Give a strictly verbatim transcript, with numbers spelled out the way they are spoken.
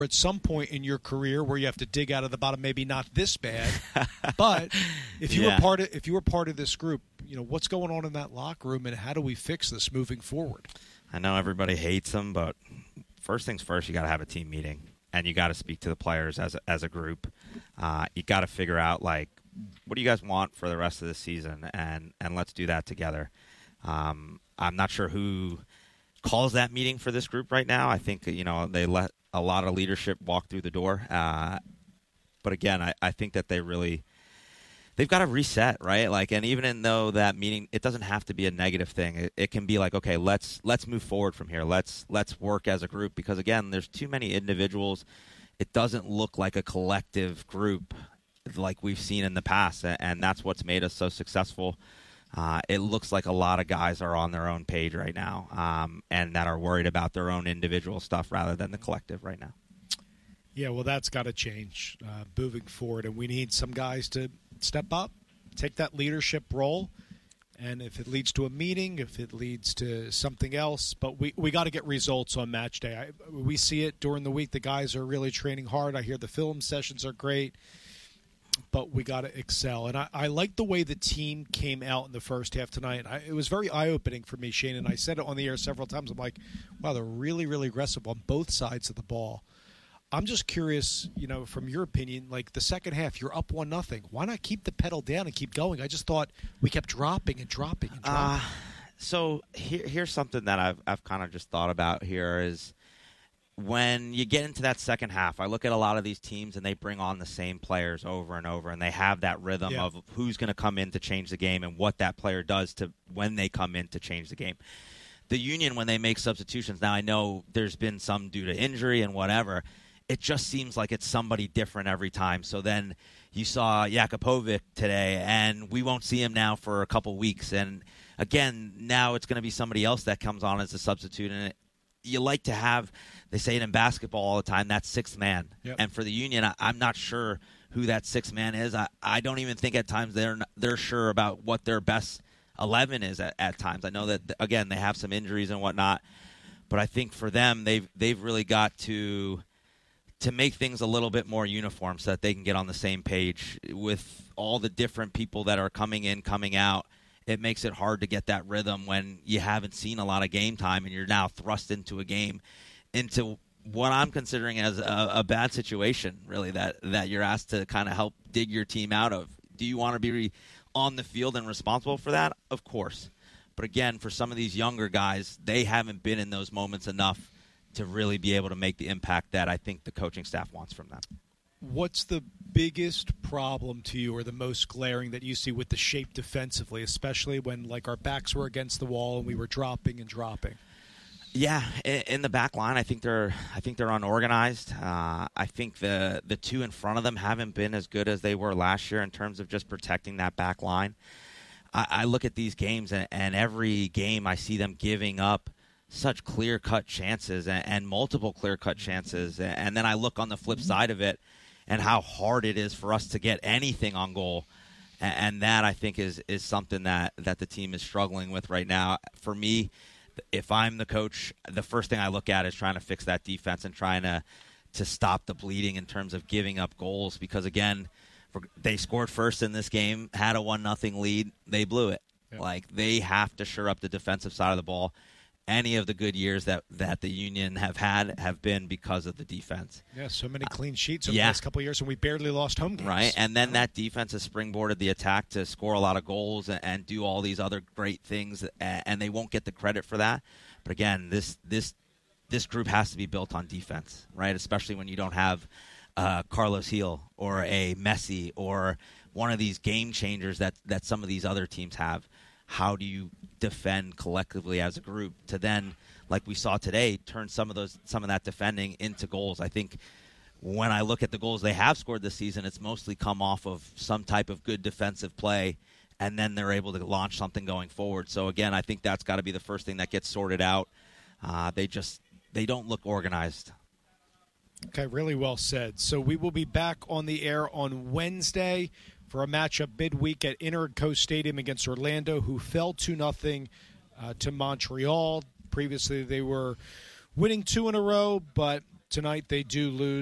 at some point in your career where you have to dig out of the bottom, maybe not this bad, but if you yeah. were part of if you were part of this group, you know, what's going on in that locker room and how do we fix this moving forward? I know everybody hates them, but first things first, you got to have a team meeting and you got to speak to the players as a, as a group. Uh, you got to figure out, like, what do you guys want for the rest of the season, and and let's do that together. Um, I'm not sure who calls that meeting for this group right now. I think, you know, they let a lot of leadership walk through the door. Uh, but again, I, I think that they really, they've got to reset, right? Like, and even in though that meeting, it doesn't have to be a negative thing. It, it can be like, okay, let's let's move forward from here. Let's let's work as a group, because again, there's too many individuals. It doesn't look like a collective group like we've seen in the past, and that's what's made us so successful. Uh, it looks like a lot of guys are on their own page right now, um, and that are worried about their own individual stuff rather than the collective right now. Yeah, well, that's got to change uh, moving forward, and we need some guys to step up, take that leadership role, and if it leads to a meeting, if it leads to something else, but we, we got to get results on match day. I, we see it during the week. The guys are really training hard. I hear the film sessions are great. But we got to excel. And I, I like the way the team came out in the first half tonight. I, it was very eye-opening for me, Shane, and I said it on the air several times. I'm like, wow, they're really, really aggressive on both sides of the ball. I'm just curious, you know, from your opinion, like the second half, you're up one nothing. Why not keep the pedal down and keep going? I just thought we kept dropping and dropping and dropping. Uh, so here, here's something that I've, I've kind of just thought about here is, when you get into that second half, I look at a lot of these teams and they bring on the same players over and over, and they have that rhythm yeah. of who's going to come in to change the game and what that player does to when they come in to change the game. The Union, when they make substitutions, now I know there's been some due to injury and whatever, it just seems like it's somebody different every time. So then you saw Jakupovic today, and we won't see him now for a couple weeks. And again, now it's going to be somebody else that comes on as a substitute, and it, you like to have, they say it in basketball all the time, that sixth man. Yep. And for the Union, I, I'm not sure who that sixth man is. I, I don't even think at times they're not, they're sure about what their best eleven is at, at times. I know that, again, they have some injuries and whatnot, but I think for them, they've they've really got to to make things a little bit more uniform so that they can get on the same page with all the different people that are coming in, coming out. It makes it hard to get that rhythm when you haven't seen a lot of game time and you're now thrust into a game, into what I'm considering as a, a bad situation, really, that, that you're asked to kind of help dig your team out of. Do you want to be on the field and responsible for that? Of course. But again, for some of these younger guys, they haven't been in those moments enough to really be able to make the impact that I think the coaching staff wants from them. What's the biggest problem to you, or the most glaring that you see with the shape defensively, especially when, like, our backs were against the wall and we were dropping and dropping? Yeah, in the back line, I think they're I think they're unorganized. Uh, I think the the two in front of them haven't been as good as they were last year in terms of just protecting that back line. I, I look at these games, and, and every game I see them giving up such clear-cut chances and, and multiple clear-cut chances. And then I look on the flip side of it, and how hard it is for us to get anything on goal. And, and that, I think, is is something that, that the team is struggling with right now. For me, if I'm the coach, the first thing I look at is trying to fix that defense and trying to, to stop the bleeding in terms of giving up goals. Because, again, they scored first in this game, had a one nothing lead. They blew it. Yep. Like, they have to shore up the defensive side of the ball. Any of the good years that, that the Union have had have been because of the defense. Yeah, so many clean sheets over yeah. the last couple of years, and we barely lost home games. Right, and then that defense has springboarded the attack to score a lot of goals and, and do all these other great things, and they won't get the credit for that. But again, this this this group has to be built on defense, right? Especially when you don't have uh, Carlos Gil or a Messi or one of these game changers that, that some of these other teams have. How do you defend collectively as a group to then, like we saw today, turn some of those some of that defending into goals? I think when I look at the goals they have scored this season, it's mostly come off of some type of good defensive play, and then they're able to launch something going forward. So again, I think that's got to be the first thing that gets sorted out. Uh, they just they don't look organized. Okay, really well said. So we will be back on the air on Wednesday for a matchup midweek at Interco Stadium against Orlando, who fell two nothing uh, to Montreal. Previously, they were winning two in a row, but tonight they do lose.